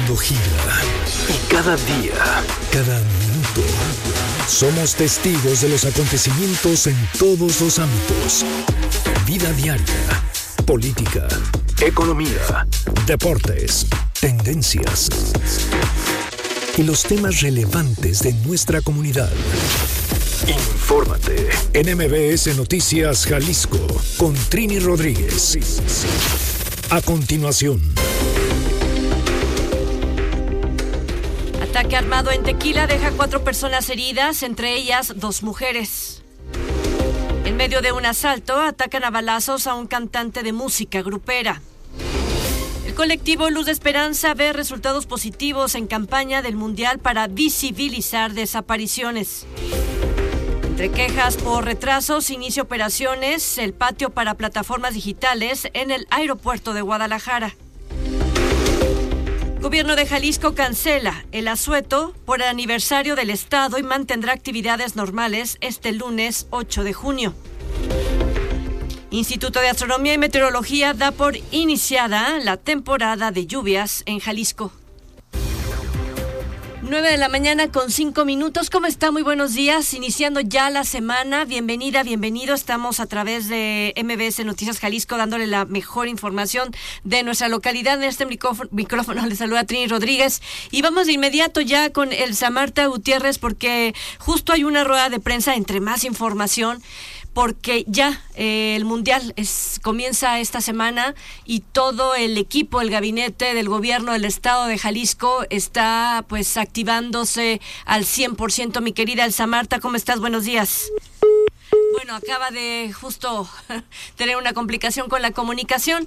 mundo gira y cada día, cada minuto, somos testigos de los acontecimientos en todos los ámbitos. Vida diaria, política, economía, deportes, tendencias y los temas relevantes de nuestra comunidad. Infórmate en MBS Noticias Jalisco con Trini Rodríguez. A continuación. Ataque armado en Tequila deja 4 personas heridas, entre ellas 2 mujeres. En medio de un asalto, atacan a balazos a un cantante de música grupera. El colectivo Luz de Esperanza ve resultados positivos en campaña del Mundial para visibilizar desapariciones. Entre quejas por retrasos, inicia operaciones el patio para plataformas digitales en el aeropuerto de Guadalajara. Gobierno de Jalisco cancela el asueto por el aniversario del Estado y mantendrá actividades normales este lunes 8 de junio. Instituto de Astronomía y Meteorología da por iniciada la temporada de lluvias en Jalisco. 9:05 a.m. ¿Cómo está? Muy buenos días. Iniciando ya la semana. Bienvenida, bienvenido. Estamos a través de MBS Noticias Jalisco dándole la mejor información de nuestra localidad. En este micrófono le saluda Trini Rodríguez. Y vamos de inmediato ya con Elsa Marta Gutiérrez porque justo hay una rueda de prensa entre más información. Porque ya el Mundial comienza esta semana y todo el equipo, el gabinete del gobierno del estado de Jalisco está pues activándose al 100%. Mi querida Elsa Marta, ¿cómo estás? Buenos días. Bueno, acaba de justo tener una complicación con la comunicación.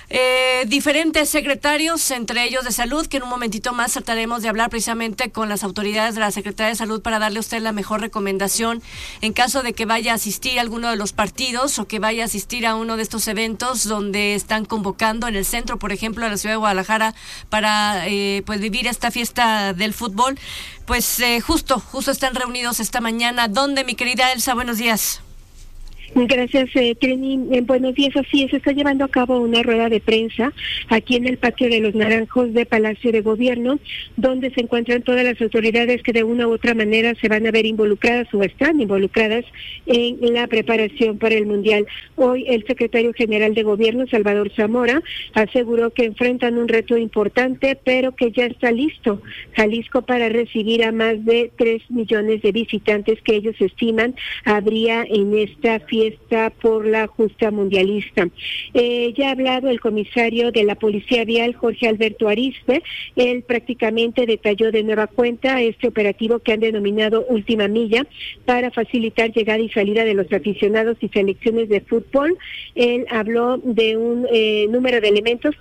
Diferentes secretarios, entre ellos de salud, que en un momentito más trataremos de hablar precisamente con las autoridades de la Secretaría de Salud para darle a usted la mejor recomendación en caso de que vaya a asistir a alguno de los partidos o que vaya a asistir a uno de estos eventos donde están convocando en el centro, por ejemplo, en la ciudad de Guadalajara para pues vivir esta fiesta del fútbol. Pues justo están reunidos esta mañana. ¿Dónde, mi querida Elsa? Buenos días. Gracias, Trini. Buenos días. Así es, se está llevando a cabo una rueda de prensa aquí en el patio de los Naranjos de Palacio de Gobierno, donde se encuentran todas las autoridades que de una u otra manera se van a ver involucradas o están involucradas en la preparación para el Mundial. Hoy el secretario general de Gobierno, Salvador Zamora, aseguró que enfrentan un reto importante, pero que ya está listo Jalisco para recibir a más de 3 millones de visitantes que ellos estiman habría en esta fiesta por la justa mundialista. Ya ha hablado el comisario de la Policía Vial, Jorge Alberto Arizpe. Él prácticamente detalló de nueva cuenta este operativo que han denominado Última Milla para facilitar llegada y salida de los aficionados y selecciones de fútbol. Él habló de un número de elementos,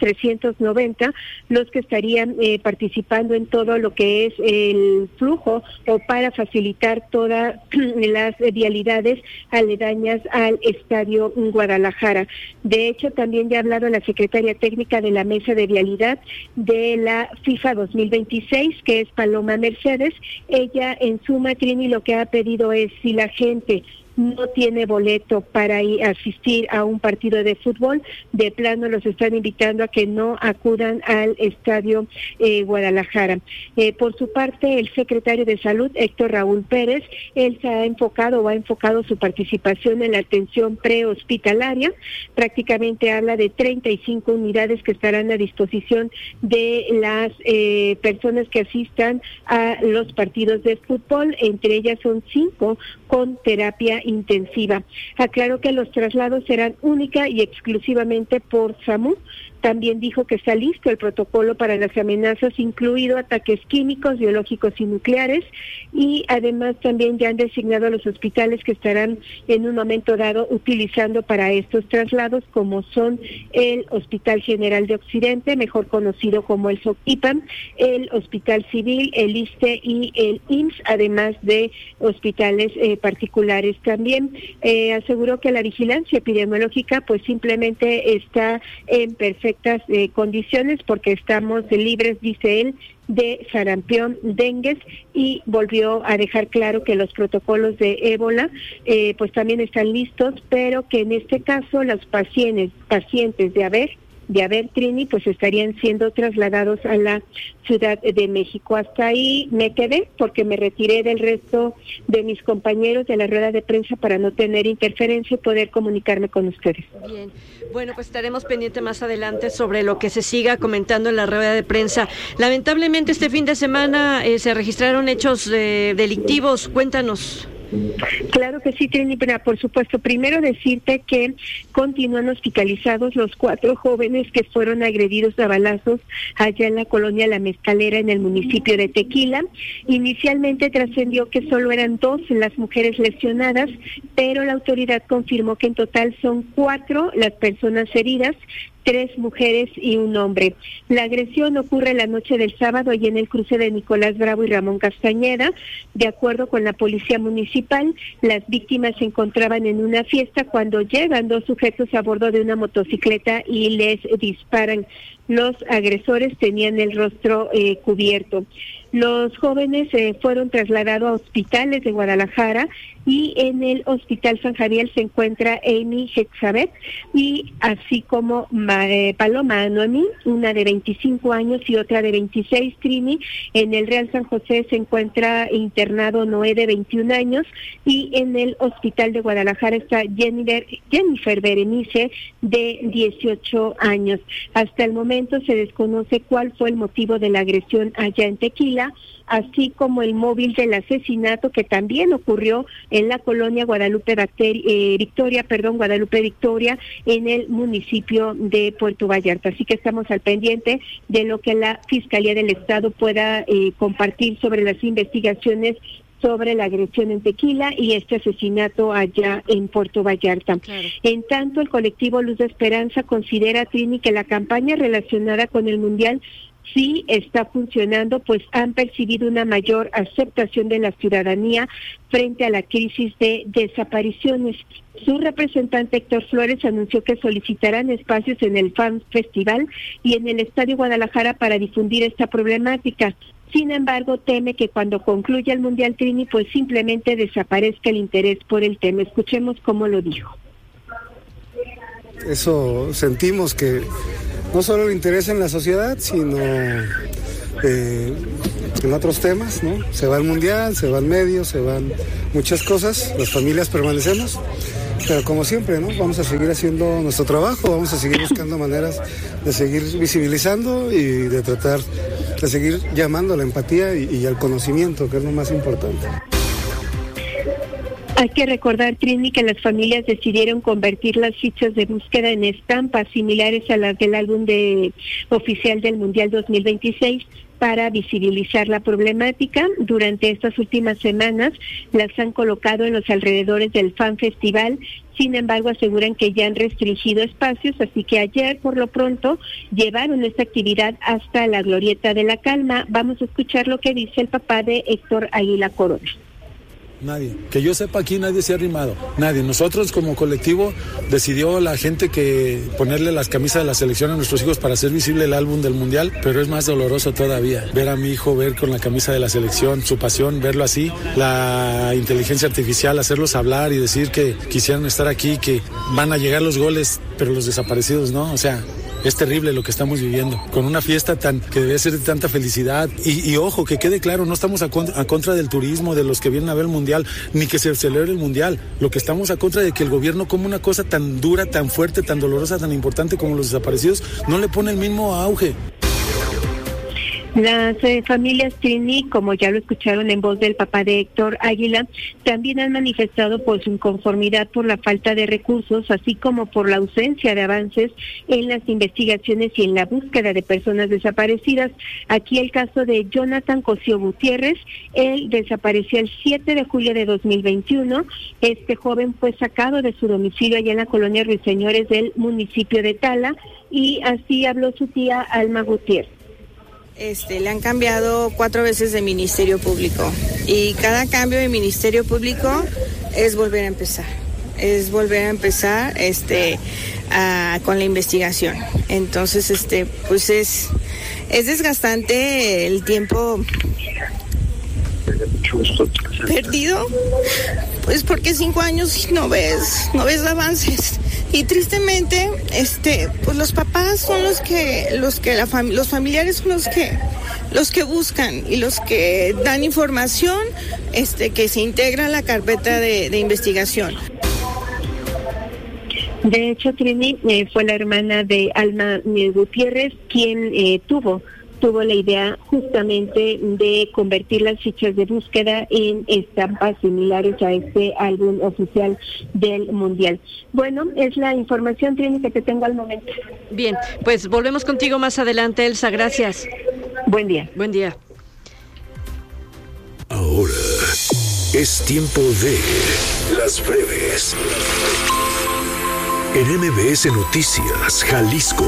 390, los que estarían participando en todo lo que es el flujo o para facilitar todas las vialidades aledañas al Estadio Guadalajara. De hecho, también ya ha hablado la secretaria técnica de la Mesa de Vialidad de la FIFA 2026, que es Paloma Mercedes. Ella, en suma, Trini, lo que ha pedido es si la gente no tiene boleto para ir a asistir a un partido de fútbol, de plano los están invitando a que no acudan al Estadio Guadalajara. Por su parte, el secretario de Salud, Héctor Raúl Pérez, él se ha enfocado su participación en la atención prehospitalaria. Prácticamente habla de 35 unidades que estarán a disposición de las personas que asistan a los partidos de fútbol, entre ellas son 5 con terapia intensiva. Aclaró que los traslados serán única y exclusivamente por SAMU. También dijo que está listo el protocolo para las amenazas, incluido ataques químicos, biológicos y nucleares, y además también ya han designado a los hospitales que estarán en un momento dado utilizando para estos traslados, como son el Hospital General de Occidente, mejor conocido como el SOCIPAM, el Hospital Civil, el ISSSTE y el IMSS, además de hospitales particulares. También aseguró que la vigilancia epidemiológica pues simplemente está en perfectas condiciones porque estamos libres, dice él, de sarampión, dengue, y volvió a dejar claro que los protocolos de ébola pues también están listos, pero que en este caso los pacientes de haber de haber, Trini, pues estarían siendo trasladados a la Ciudad de México. Hasta ahí me quedé porque me retiré del resto de mis compañeros de la rueda de prensa para no tener interferencia y poder comunicarme con ustedes. Bien, bueno, pues estaremos pendientes más adelante sobre lo que se siga comentando en la rueda de prensa. Lamentablemente este fin de semana se registraron hechos delictivos. Cuéntanos. Claro que sí, Trini, por supuesto. Primero decirte que continúan hospitalizados los 4 jóvenes que fueron agredidos a balazos allá en la colonia La Mezcalera, en el municipio de Tequila. Inicialmente trascendió que solo eran 2 las mujeres lesionadas, pero la autoridad confirmó que en total son 4 las personas heridas, 3 mujeres y un hombre. La agresión ocurre la noche del sábado y en el cruce de Nicolás Bravo y Ramón Castañeda. De acuerdo con la policía municipal, las víctimas se encontraban en una fiesta cuando llegan 2 sujetos a bordo de una motocicleta y les disparan. Los agresores tenían el rostro cubierto. Los jóvenes fueron trasladados a hospitales de Guadalajara y en el Hospital San Javier se encuentra Amy Hexabet y así como Paloma Noemí, una de 25 años y otra de 26, Trini. En el Real San José se encuentra internado Noé, de 21 años, y en el Hospital de Guadalajara está Jennifer Berenice, de 18 años. Hasta el momento se desconoce cuál fue el motivo de la agresión allá en Tequila, así como el móvil del asesinato que también ocurrió en la colonia Guadalupe Victoria, en el municipio de Puerto Vallarta. Así que estamos al pendiente de lo que la Fiscalía del Estado pueda compartir sobre las investigaciones sobre la agresión en Tequila y este asesinato allá en Puerto Vallarta. Claro. En tanto, el colectivo Luz de Esperanza considera, Trini, que la campaña relacionada con el Mundial sí está funcionando, pues han percibido una mayor aceptación de la ciudadanía frente a la crisis de desapariciones. Su representante Héctor Flores anunció que solicitarán espacios en el Fan Festival y en el Estadio Guadalajara para difundir esta problemática. Sin embargo, teme que cuando concluya el Mundial, Trini, pues simplemente desaparezca el interés por el tema. Escuchemos cómo lo dijo. Eso sentimos, que no solo el interés en la sociedad, sino en otros temas, ¿no? Se va el Mundial, se van medios, se van muchas cosas, las familias permanecemos, pero como siempre, ¿no? Vamos a seguir haciendo nuestro trabajo, vamos a seguir buscando maneras de seguir visibilizando y de tratar de seguir llamando a la empatía y al conocimiento, que es lo más importante. Hay que recordar, Trini, que las familias decidieron convertir las fichas de búsqueda en estampas similares a las del álbum oficial del Mundial 2026 para visibilizar la problemática. Durante estas últimas semanas las han colocado en los alrededores del Fan Festival. Sin embargo, aseguran que ya han restringido espacios, así que ayer, por lo pronto, llevaron esta actividad hasta la Glorieta de la Calma. Vamos a escuchar lo que dice el papá de Héctor Águila Corona. Nadie, que yo sepa, aquí nadie se ha arrimado, nadie. Nosotros como colectivo decidió la gente que ponerle las camisas de la selección a nuestros hijos para hacer visible el álbum del Mundial, pero es más doloroso todavía ver a mi hijo ver con la camisa de la selección, su pasión, verlo así, la inteligencia artificial, hacerlos hablar y decir que quisieran estar aquí, que van a llegar los goles, pero los desaparecidos no, o sea... Es terrible lo que estamos viviendo, con una fiesta que debe ser de tanta felicidad. Y ojo, que quede claro, no estamos a contra del turismo, de los que vienen a ver el Mundial, ni que se celebre el Mundial. Lo que estamos a contra de que el gobierno, como una cosa tan dura, tan fuerte, tan dolorosa, tan importante como los desaparecidos, no le pone el mismo auge. Las familias, Trini, como ya lo escucharon en voz del papá de Héctor Águila, también han manifestado por su inconformidad por la falta de recursos, así como por la ausencia de avances en las investigaciones y en la búsqueda de personas desaparecidas. Aquí el caso de Jonathan Cosío Gutiérrez, él desapareció el 7 de julio de 2021. Este joven fue sacado de su domicilio allá en la colonia Ruiseñores del municipio de Tala, y así habló su tía Alma Gutiérrez. Le han cambiado 4 veces de Ministerio Público y cada cambio de Ministerio Público es volver a empezar. Con la investigación. Entonces, pues es desgastante el tiempo perdido, pues porque 5 años no ves avances. Y tristemente, pues los papás son los familiares son los que buscan y los que dan información, que se integra a la carpeta de investigación. De hecho, Trini, fue la hermana de Alma Gutiérrez quien tuvo la idea justamente de convertir las fichas de búsqueda en estampas similares a este álbum oficial del Mundial. Bueno, es la información, Trini, que te tengo al momento. Bien, pues volvemos contigo más adelante, Elsa, gracias. Buen día. Buen día. Ahora es tiempo de las breves. En MBS Noticias, Jalisco.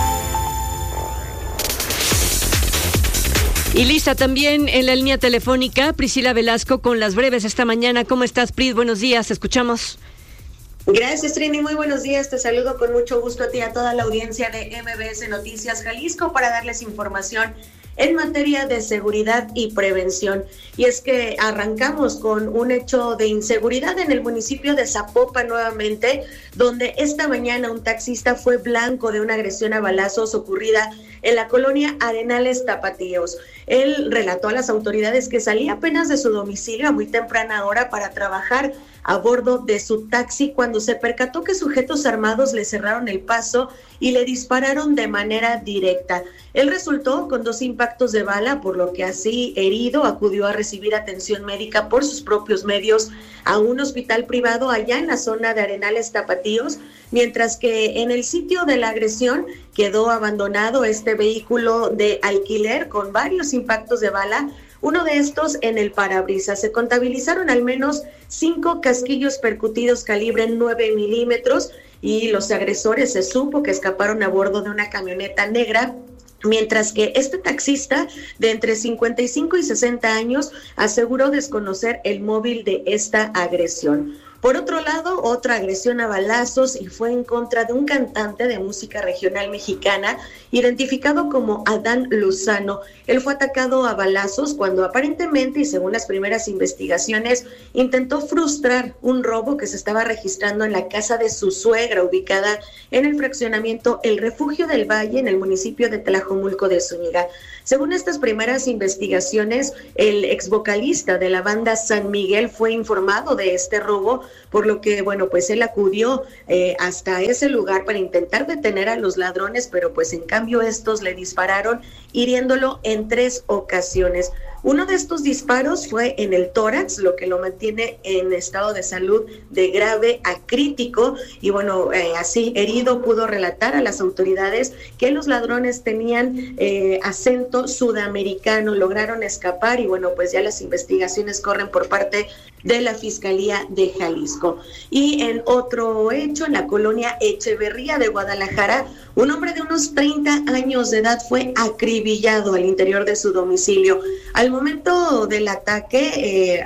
Y lista también en la línea telefónica, Priscila Velasco con las breves esta mañana. ¿Cómo estás, Pris? Buenos días, te escuchamos. Gracias, Trini. Muy buenos días. Te saludo con mucho gusto a ti y a toda la audiencia de MBS Noticias Jalisco para darles información en materia de seguridad y prevención. Y es que arrancamos con un hecho de inseguridad en el municipio de Zapopan nuevamente, donde esta mañana un taxista fue blanco de una agresión a balazos ocurrida en la colonia Arenales Tapatíos. Él relató a las autoridades que salía apenas de su domicilio a muy temprana hora para trabajar a bordo de su taxi cuando se percató que sujetos armados le cerraron el paso y le dispararon de manera directa. Él resultó con 2 impactos de bala, por lo que así herido acudió a recibir atención médica por sus propios medios a un hospital privado allá en la zona de Arenales Tapatíos, mientras que en el sitio de la agresión quedó abandonado este vehículo de alquiler con varios impactos de bala. Uno de estos en el parabrisas. Se contabilizaron al menos 5 casquillos percutidos calibre 9 milímetros y los agresores se supo que escaparon a bordo de una camioneta negra, mientras que este taxista de entre 55 y 60 años aseguró desconocer el móvil de esta agresión. Por otro lado, otra agresión a balazos y fue en contra de un cantante de música regional mexicana identificado como Adán Luzano. Él fue atacado a balazos cuando aparentemente, y según las primeras investigaciones, intentó frustrar un robo que se estaba registrando en la casa de su suegra, ubicada en el fraccionamiento El Refugio del Valle, en el municipio de Tlajomulco de Zúñiga. Según estas primeras investigaciones, el ex vocalista de la banda San Miguel fue informado de este robo, por lo que, pues él acudió hasta ese lugar para intentar detener a los ladrones, pero pues en cambio estos le dispararon, hiriéndolo en 3 ocasiones. Uno de estos disparos fue en el tórax, lo que lo mantiene en estado de salud de grave a crítico, y así herido pudo relatar a las autoridades que los ladrones tenían acento sudamericano, lograron escapar y pues ya las investigaciones corren por parte de la Fiscalía de Jalisco. Y en otro hecho, en la colonia Echeverría de Guadalajara, un hombre de unos 30 años de edad fue acribillado al interior de su domicilio. Al momento del ataque,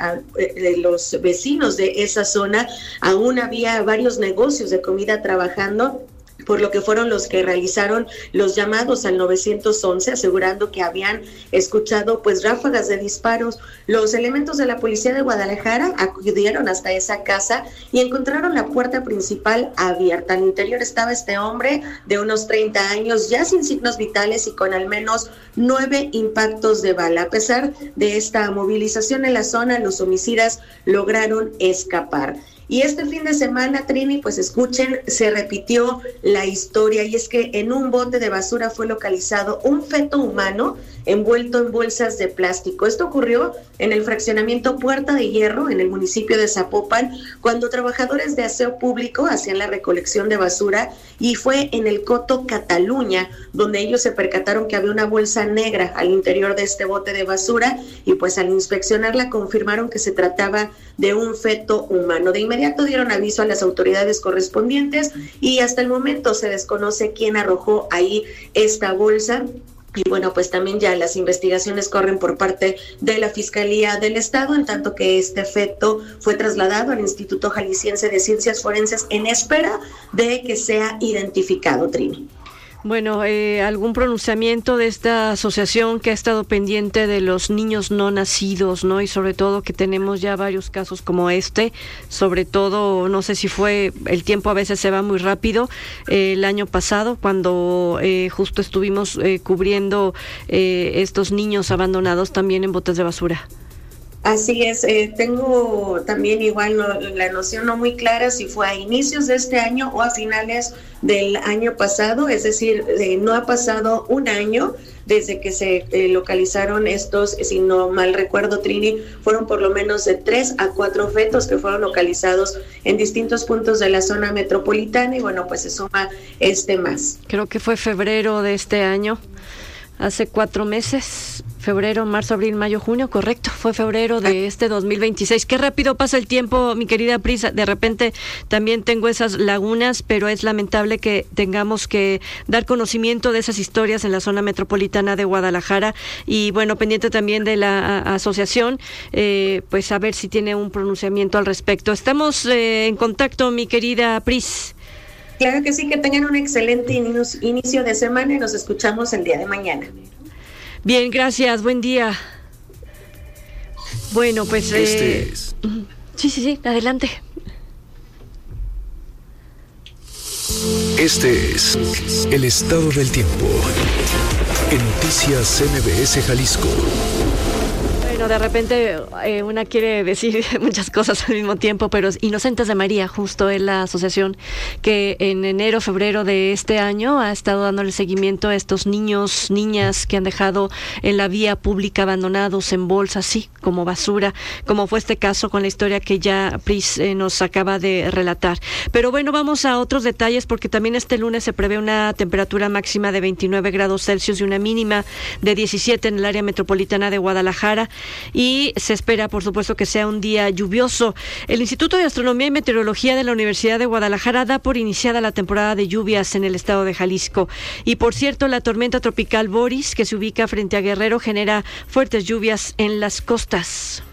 los vecinos de esa zona, aún había varios negocios de comida trabajando, por lo que fueron los que realizaron los llamados al 911, asegurando que habían escuchado ráfagas de disparos. Los elementos de la policía de Guadalajara acudieron hasta esa casa y encontraron la puerta principal abierta. Al interior estaba este hombre de unos 30 años, ya sin signos vitales y con al menos 9 impactos de bala. A pesar de esta movilización en la zona, los homicidas lograron escapar. Y este fin de semana, Trini, escuchen, se repitió la historia, y es que en un bote de basura fue localizado un feto humano envuelto en bolsas de plástico. Esto ocurrió en el fraccionamiento Puerta de Hierro, en el municipio de Zapopan, cuando trabajadores de aseo público hacían la recolección de basura, y fue en el Coto Cataluña, donde ellos se percataron que había una bolsa negra al interior de este bote de basura, y al inspeccionarla confirmaron que se trataba de un feto humano. De inmediato dieron aviso a las autoridades correspondientes y hasta el momento se desconoce quién arrojó ahí esta bolsa. Y también ya las investigaciones corren por parte de la Fiscalía del Estado, en tanto que este feto fue trasladado al Instituto Jalisciense de Ciencias Forenses en espera de que sea identificado, Trini. Bueno, algún pronunciamiento de esta asociación que ha estado pendiente de los niños no nacidos, ¿no? Y sobre todo que tenemos ya varios casos como este, sobre todo, no sé si fue, el tiempo a veces se va muy rápido, el año pasado cuando justo estuvimos cubriendo estos niños abandonados también en botes de basura. Así es, tengo también igual la noción no muy clara si fue a inicios de este año o a finales del año pasado, es decir, no ha pasado un año desde que se localizaron estos, si no mal recuerdo, Trini, fueron por lo menos de 3 a 4 fetos que fueron localizados en distintos puntos de la zona metropolitana y bueno, pues se suma más. Creo que fue febrero de este año. Hace 4 meses, febrero, marzo, abril, mayo, junio, correcto, fue febrero de este 2026. Qué rápido pasa el tiempo, mi querida Prisa. De repente también tengo esas lagunas, pero es lamentable que tengamos que dar conocimiento de esas historias en la zona metropolitana de Guadalajara. Y bueno, pendiente también de la asociación, pues a ver si tiene un pronunciamiento al respecto. Estamos en contacto, mi querida Pris. Claro que sí, que tengan un excelente inicio de semana y nos escuchamos el día de mañana. Bien, gracias, buen día. Bueno, pues... Sí, adelante. Este es el estado del tiempo en Noticias MBS Jalisco. Bueno, de repente una quiere decir muchas cosas al mismo tiempo, pero Inocentes de María justo es la asociación que en enero, febrero de este año ha estado dándole seguimiento a estos niños, niñas que han dejado en la vía pública abandonados en bolsas, así como basura, como fue este caso con la historia que ya Pris nos acaba de relatar. Pero bueno, vamos a otros detalles porque también este lunes se prevé una temperatura máxima de 29 grados Celsius y una mínima de 17 en el área metropolitana de Guadalajara. Y se espera, por supuesto, que sea un día lluvioso. El Instituto de Astronomía y Meteorología de la Universidad de Guadalajara da por iniciada la temporada de lluvias en el estado de Jalisco. Y por cierto, la tormenta tropical Boris, que se ubica frente a Guerrero, genera fuertes lluvias en las costas.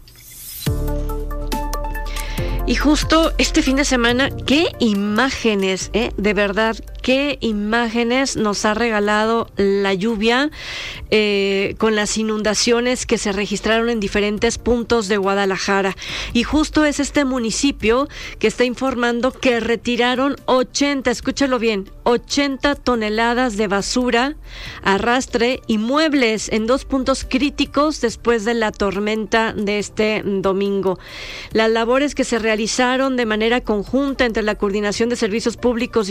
Y justo este fin de semana, qué imágenes, de verdad, qué imágenes nos ha regalado la lluvia con las inundaciones que se registraron en diferentes puntos de Guadalajara. Y justo es este municipio que está informando que retiraron 80, escúchalo bien, 80 toneladas de basura, arrastre y muebles en 2 puntos críticos después de la tormenta de este domingo. Las labores que se realizaron de manera conjunta entre la Coordinación de Servicios Públicos y